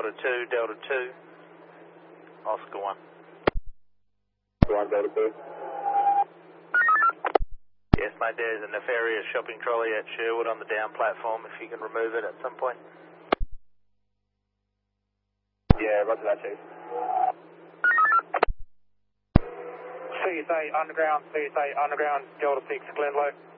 Delta 2, Delta 2, Oscar 1. 1, Delta 2. Yes, mate, there's a nefarious shopping trolley at Sherwood on the down platform, if you can remove it at some point. Yeah, roger that, Chief. CSA Underground, Delta 6, Glenlow.